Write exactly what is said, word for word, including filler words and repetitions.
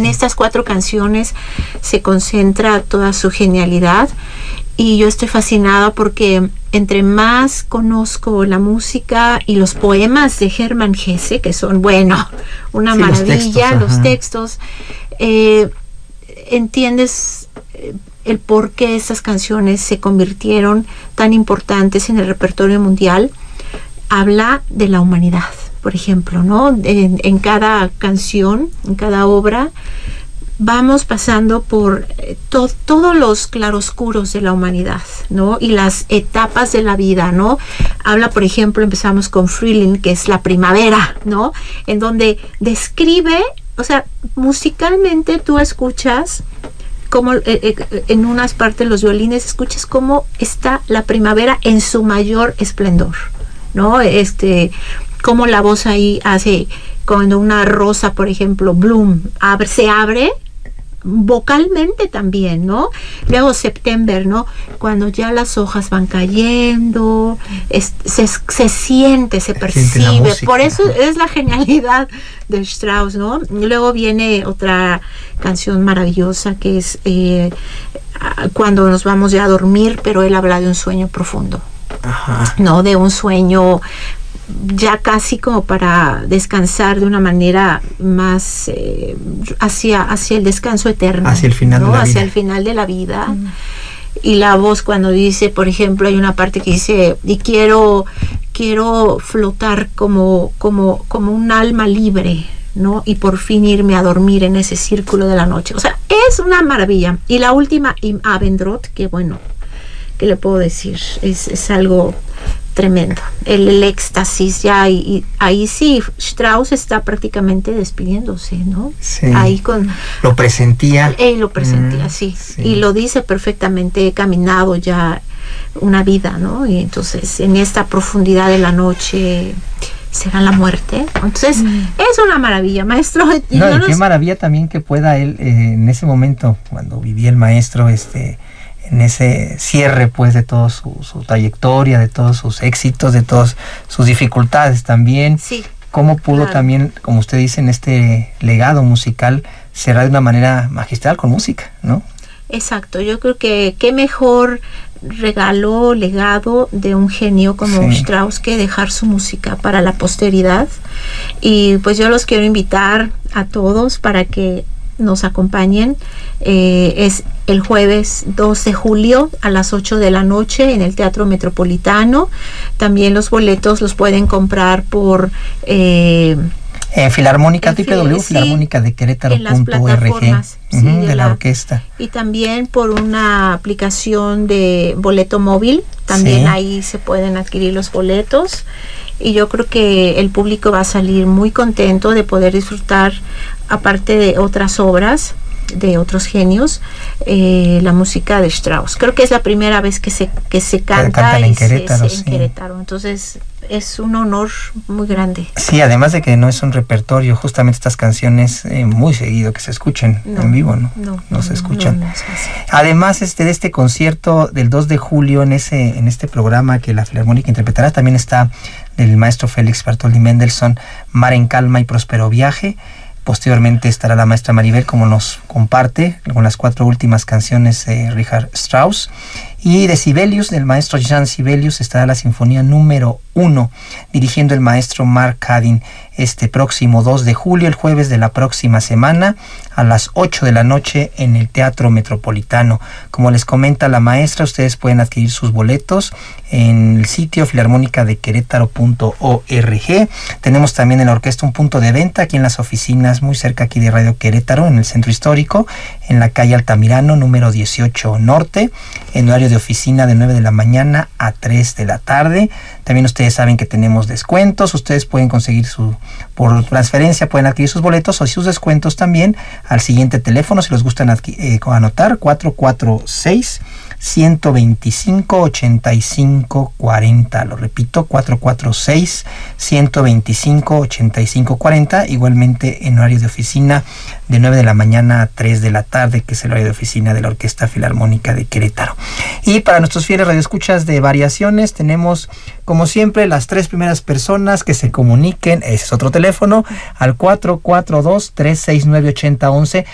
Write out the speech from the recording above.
estas cuatro canciones se concentra toda su genialidad, y yo estoy fascinada porque entre más conozco la música y los poemas de Hermann Hesse, que son, bueno, una sí, maravilla, los textos, los textos eh, entiendes el por qué estas canciones se convirtieron tan importantes en el repertorio mundial. Habla de la humanidad, por ejemplo, ¿no? En, en cada canción, en cada obra, vamos pasando por eh, to, todos los claroscuros de la humanidad, ¿no? Y las etapas de la vida, ¿no? Habla, por ejemplo, empezamos con Frühling, que es la primavera, ¿no? En donde describe, o sea, musicalmente tú escuchas como eh, eh, en unas partes los violines, escuchas cómo está la primavera en su mayor esplendor, ¿no? Este, cómo la voz ahí hace, cuando una rosa, por ejemplo, bloom, abre, se abre, vocalmente también, ¿no? Luego September, ¿no? Cuando ya las hojas van cayendo, es, se, se siente, se percibe, por eso es la genialidad de Strauss, ¿no? Y luego viene otra canción maravillosa que es eh, cuando nos vamos ya a dormir, pero él habla de un sueño profundo. Ajá. ¿No? De un sueño ya casi como para descansar de una manera más eh, hacia, hacia el descanso eterno, hacia el final, ¿no? de la hacia vida. el final de la vida. Mm. Y la voz cuando dice, por ejemplo, hay una parte que dice, y quiero quiero flotar como como como un alma libre, ¿no? Y por fin irme a dormir en ese círculo de la noche. O sea, es una maravilla. Y la última, Im Abendrot, que bueno, ¿qué le puedo decir? Es, es algo tremendo. El, el éxtasis ya, y, y ahí sí, Strauss está prácticamente despidiéndose, ¿no? Sí. Ahí con... Lo presentía. Él lo presentía, mm, sí. sí. Y lo dice perfectamente, he caminado ya una vida, ¿no? Y entonces, en esta profundidad de la noche... será la muerte. Entonces, mm. es una maravilla, maestro. Y no, y qué maravilla también que pueda él, eh, en ese momento, cuando vivía el maestro, este... en ese cierre pues de toda su, su trayectoria, de todos sus éxitos, de todas sus dificultades también, sí, cómo pudo claro. también, como usted dice, en este legado musical cerrar de una manera magistral con música, ¿no? Exacto, yo creo que qué mejor regalo, legado de un genio como sí. Strauss que dejar su música para la posteridad. Y pues yo los quiero invitar a todos para que nos acompañen. Eh, es el jueves dos de julio a las ocho de la noche en el Teatro Metropolitano. También los boletos los pueden comprar por eh, eh, Filarmónica, w w w punto filarmónica de querétaro punto org, sí, uh-huh, de, de la, la orquesta. Y también por una aplicación de boleto móvil, también sí. ahí se pueden adquirir los boletos. Y yo creo que el público va a salir muy contento de poder disfrutar, aparte de otras obras de otros genios, eh, la música de Strauss. Creo que es la primera vez que se que se canta en y Querétaro, se, se, sí. en Querétaro. Entonces es un honor muy grande. Sí, además de que no es un repertorio, justamente estas canciones eh, muy seguido que se escuchen no, en vivo, ¿no? No, no, no se escuchan. No, no, no, además, este de este concierto del dos de julio en ese en este programa que la Filarmónica interpretará, también está el maestro Félix Bartholdy Mendelssohn, Mar en Calma y Próspero Viaje. Posteriormente estará la maestra Maribel, como nos comparte, con las cuatro últimas canciones de Richard Strauss. Y de Sibelius, del maestro Jean Sibelius, estará la sinfonía número uno, dirigiendo el maestro Mark Cadin, este próximo dos de julio, el jueves de la próxima semana, a las ocho de la noche en el Teatro Metropolitano. Como les comenta la maestra, ustedes pueden adquirir sus boletos en el sitio filarmónica de querétaro punto org. Tenemos también en la orquesta un punto de venta aquí en las oficinas, muy cerca aquí de Radio Querétaro, en el centro histórico, en la calle Altamirano, número dieciocho Norte, en horario de oficina de nueve de la mañana a tres de la tarde. También ustedes saben que tenemos descuentos, ustedes pueden conseguir su, por transferencia, pueden adquirir sus boletos o sus descuentos también al siguiente teléfono, si les gustan eh, anotar, cuatro cuatro seis, uno dos cinco, ocho cinco cuatro cero. Lo repito, cuatro cuatro seis, uno dos cinco, ocho cinco cuatro cero. Igualmente en horario de oficina de nueve de la mañana a tres de la tarde, que es el horario de oficina de la Orquesta Filarmónica de Querétaro. Y para nuestros fieles radioescuchas de Variaciones, tenemos como siempre las tres primeras personas que se comuniquen, ese es otro teléfono, al cuatro cuatro dos, tres seis nueve, ocho cero uno uno.